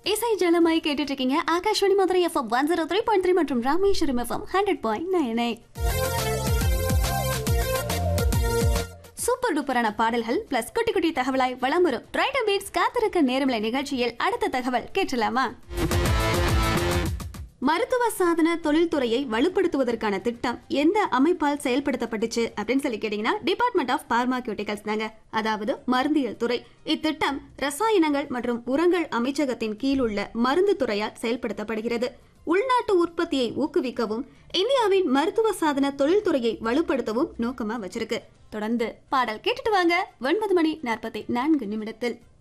இசை ஜலமாய் கேட்டுட்டு இருக்கீங்க ஆகாஷ்வாணி மதுரை எஃப்எம் 103.3 மற்றும் ராமேஸ்வரம் எஃப்எம் 100.9. சூப்பர் டூப்பரான பாடல்கள் பிளஸ் குட்டி குட்டி தகவலாய் வளம் வரும் ரைட் பீட்ஸ் காத்திருக்க நேரமில்லை நிகழ்ச்சியில் அடுத்த தகவல் கேட்கலாமா? மருத்துவ சாதன தொழில்துறையை வலுப்படுத்துவதற்கான திட்டம் எந்த அமைப்பால் செயல்படுத்தப்பட்டுச்சு அப்படின்னு சொல்லி கேட்டீங்கன்னா டிபார்ட்மெண்ட் ஆஃப் பார்மாக்யூட்டிகல்ஸ் தாங்க, அதாவது மருந்தியல் துறை. இத்திட்டம் ரசாயனங்கள் மற்றும் உரங்கள் அமைச்சகத்தின் கீழ் உள்ள மருந்து துறையால் செயல்படுத்தப்படுகிறது. உள்நாட்டு உற்பத்தியை ஊக்குவிக்கவும் இந்தியாவின் மருத்துவ சாதன தொழில்துறையை வலுப்படுத்தவும் நோக்கமா வச்சிருக்கு. தொடர்ந்து பாடல் கேட்டுட்டு வாங்க. 9:44